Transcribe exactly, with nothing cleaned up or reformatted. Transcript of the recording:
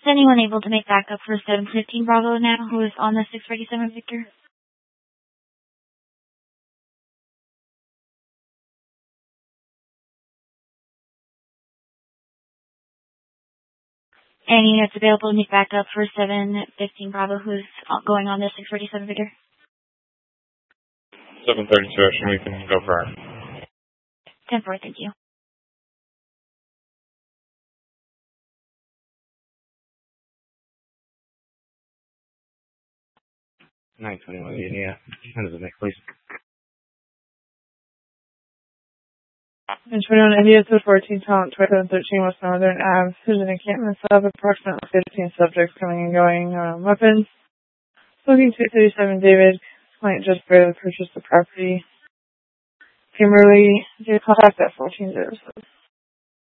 anyone able to make backup for seven fifteen Bravo now, who is on the six forty-seven Victor? Any units available to make backup for seven fifteen Bravo, who's going on the six forty-seven Victor? seven thirty-two action, we can go for her. ten four, thank you. nine twenty-one, yeah. How does it make, please? nine twenty-one, India to fourteen, Talent twenty-seven thirteen West Northern Ave. There's an encampment of approximately fifteen subjects coming and going. Um, weapons. Smoking two thirty-seven, David. Client just barely purchased the property. Kimberly, do contact at fourteen oh seven.